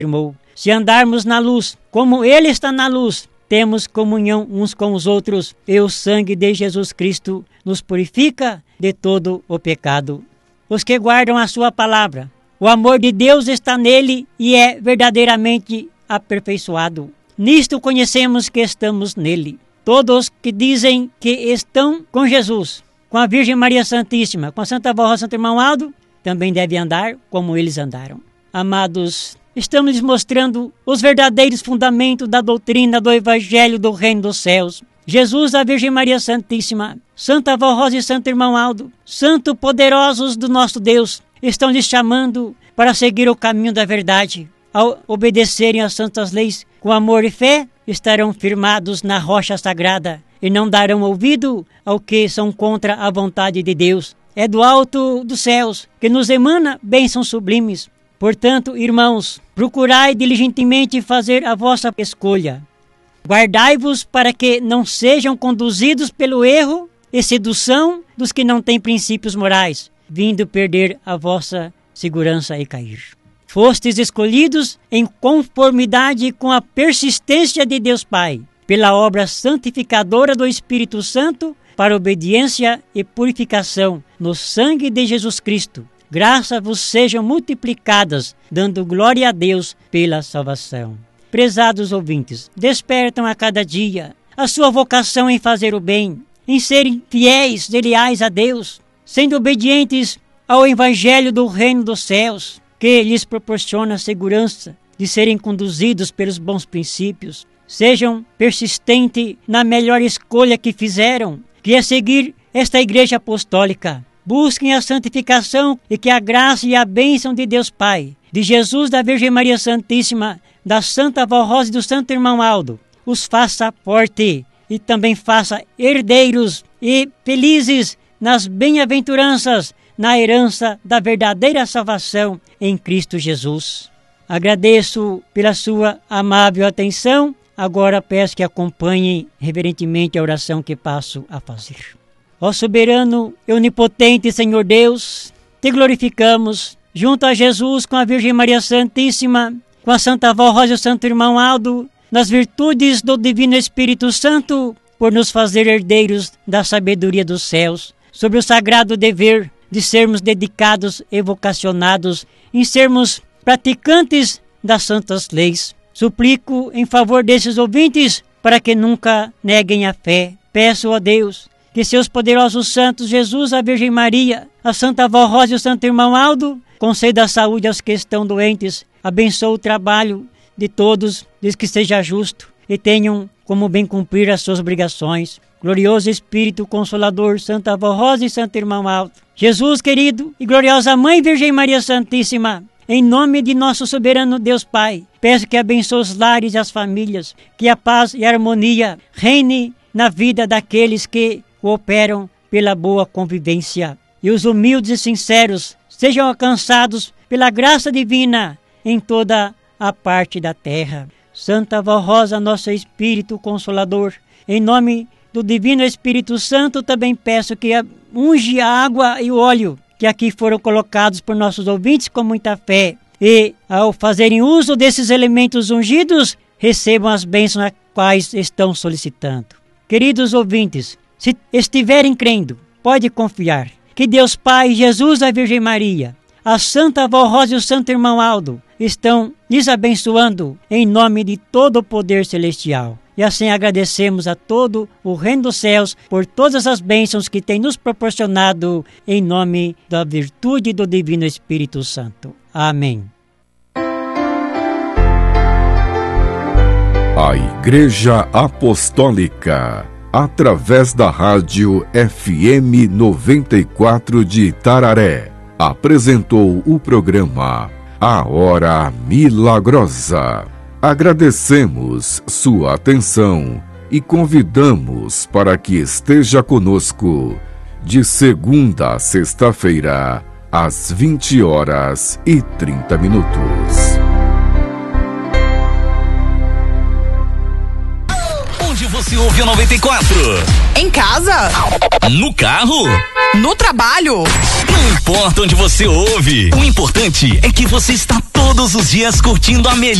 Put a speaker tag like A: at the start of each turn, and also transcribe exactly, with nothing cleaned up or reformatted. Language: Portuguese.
A: afirmou: se andarmos na luz, como Ele está na luz, temos comunhão uns com os outros, e o sangue de Jesus Cristo nos purifica de todo o pecado. Os que guardam a sua palavra, o amor de Deus está nele e é verdadeiramente aperfeiçoado. Nisto conhecemos que estamos nele. Todos que dizem que estão com Jesus, com a Virgem Maria Santíssima, com a Santa Vó Rosa, Santo Irmão Aldo, também devem andar como eles andaram. Amados, estamos lhes mostrando os verdadeiros fundamentos da doutrina do Evangelho do Reino dos Céus. Jesus, a Virgem Maria Santíssima, Santa Vó Rosa e Santo Irmão Aldo, santos poderosos do nosso Deus, estão lhes chamando para seguir o caminho da verdade. Ao obedecerem às santas leis com amor e fé, estarão firmados na rocha sagrada e não darão ouvido ao que são contra a vontade de Deus. É do alto dos céus que nos emana bênçãos sublimes. Portanto, irmãos, procurai diligentemente fazer a vossa escolha. Guardai-vos para que não sejam conduzidos pelo erro e sedução dos que não têm princípios morais, vindo perder a vossa segurança e cair. Fostes escolhidos em conformidade com a persistência de Deus Pai, pela obra santificadora do Espírito Santo, para obediência e purificação no sangue de Jesus Cristo. Graças vos sejam multiplicadas, dando glória a Deus pela salvação. Prezados ouvintes, despertam a cada dia a sua vocação em fazer o bem, em serem fiéis e leais a Deus, sendo obedientes ao Evangelho do Reino dos Céus, que lhes proporciona a segurança de serem conduzidos pelos bons princípios. Sejam persistentes na melhor escolha que fizeram, que é seguir esta Igreja Apostólica. Busquem a santificação e que a graça e a bênção de Deus Pai, de Jesus, da Virgem Maria Santíssima, da Santa Vó Rosa e do Santo Irmão Aldo, os faça forte e também faça herdeiros e felizes nas bem-aventuranças, na herança da verdadeira salvação em Cristo Jesus. Agradeço pela sua amável atenção. Agora peço que acompanhem reverentemente a oração que passo a fazer. Ó soberano e onipotente Senhor Deus, te glorificamos junto a Jesus, com a Virgem Maria Santíssima, com a Santa Vó Rosa e o Santo Irmão Aldo, nas virtudes do Divino Espírito Santo, por nos fazer herdeiros da sabedoria dos céus, sobre o sagrado dever de sermos dedicados e vocacionados em sermos praticantes das santas leis. Suplico em favor desses ouvintes para que nunca neguem a fé. Peço a Deus que seus poderosos santos Jesus, a Virgem Maria, a Santa Vó Rosa e o Santo Irmão Aldo, conceda a saúde aos que estão doentes, abençoe o trabalho de todos, diz que seja justo e tenham como bem cumprir as suas obrigações. Glorioso Espírito Consolador, Santa Vó Rosa e Santo Irmão Aldo, Jesus querido e gloriosa Mãe Virgem Maria Santíssima, em nome de nosso soberano Deus Pai, peço que abençoe os lares e as famílias, que a paz e a harmonia reine na vida daqueles que cooperam pela boa convivência. E os humildes e sinceros sejam alcançados pela graça divina em toda a parte da terra. Santa Vó Rosa, nosso Espírito Consolador, em nome do Divino Espírito Santo, também peço que unge a água e o óleo que aqui foram colocados por nossos ouvintes com muita fé. E, ao fazerem uso desses elementos ungidos, recebam as bênçãos a quais estão solicitando. Queridos ouvintes, se estiverem crendo, pode confiar que Deus Pai, Jesus, a Virgem Maria, a Santa Vó Rosa e o Santo Irmão Aldo estão lhes abençoando em nome de todo o poder celestial. E assim agradecemos a todo o Reino dos Céus por todas as bênçãos que tem nos proporcionado em nome da virtude do Divino Espírito Santo. Amém.
B: A Igreja Apostólica, através da rádio F M noventa e quatro de Itararé, apresentou o programa A Hora Milagrosa. Agradecemos sua atenção e convidamos para que esteja conosco de segunda a sexta-feira, às vinte horas e trinta minutos.
C: Onde você ouve o noventa e quatro?
D: Em casa?
C: No carro?
D: No trabalho?
C: Não importa onde você ouve, o importante é que você está todo Todos os dias curtindo a melhor